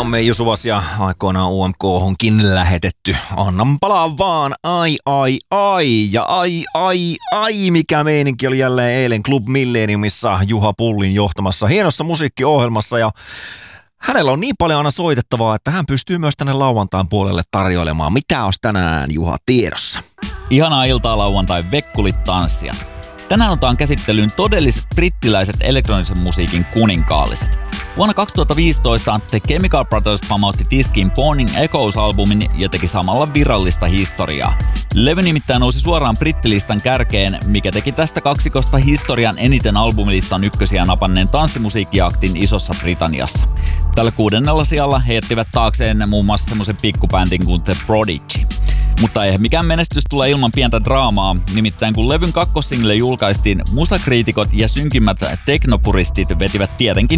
Mamme Jusuvas ja aikoinaan UMK:honkin lähetetty. Annan palaa vaan, ai, ja ai, mikä meininki oli jälleen eilen Club Millenniumissa Juha Pullin johtamassa hienossa musiikkiohjelmassa ja hänellä on niin paljon aina soitettavaa, että hän pystyy myös tänne lauantain puolelle tarjoilemaan. Mitä olisi tänään, Juha, tiedossa? Ihanaa iltaa lauantai vekkulit tanssijat. Tänään otetaan käsittelyyn todelliset brittiläiset elektronisen musiikin kuninkaalliset. Vuonna 2015 The Chemical Brothers pamautti tiskiin Burning Echoes-albumin ja teki samalla virallista historiaa. Levy nimittäin nousi suoraan brittilistan kärkeen, mikä teki tästä kaksikosta historian eniten albumilistan ykkösiä napanneen tanssimusiikkiaktin Isossa Britanniassa. Tällä 6. sijalla he jättivät taakseen muun muassa semmoisen pikkubändin kuin The Prodigy. Mutta eihän mikään menestys tule ilman pientä draamaa, nimittäin kun levyn kakkosingle julkaistiin, musakriitikot ja synkimmät teknopuristit vetivät tietenkin